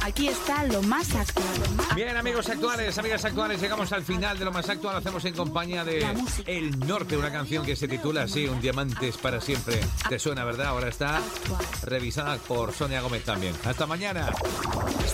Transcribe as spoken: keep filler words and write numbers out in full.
Aquí está lo más actual. Lo más Bien, amigos actuales, amigas actuales, llegamos al final de lo más actual. Lo hacemos en compañía de El Norte, una canción que se titula así, Un diamante es para siempre. Te suena, ¿verdad? Ahora está revisada por Sonia Gómez también. Hasta mañana.